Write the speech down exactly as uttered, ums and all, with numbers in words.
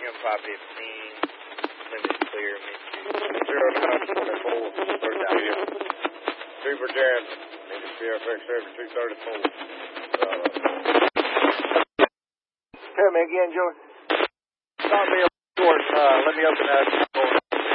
Birmingham five fifteen. Limit clear, mid zero nine four four, third down. Super Jared, maybe C F X seven two thirty-four. Tell me again, Joey. Stop me up short, uh, let me open that door.